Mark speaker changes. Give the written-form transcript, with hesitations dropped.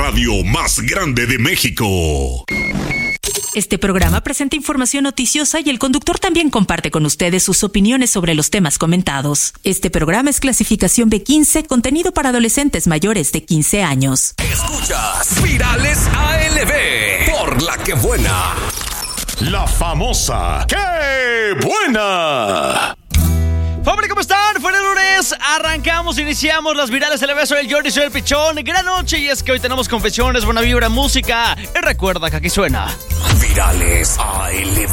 Speaker 1: radio más grande de México.
Speaker 2: Este programa presenta información noticiosa y el conductor también comparte con ustedes sus opiniones sobre los temas comentados. Este programa es clasificación B15, contenido para adolescentes mayores de 15 años.
Speaker 3: Escuchas Virales ALB por La Que Buena.
Speaker 1: La famosa ¡Qué buena!
Speaker 4: ¡Familia, ¿cómo están? Fue el lunes, arrancamos, iniciamos las virales ALB. Soy el Jordi, soy el Pichón. Gran noche, y es que hoy tenemos confesiones, buena vibra, música. Y recuerda que aquí suena
Speaker 3: Virales ALB.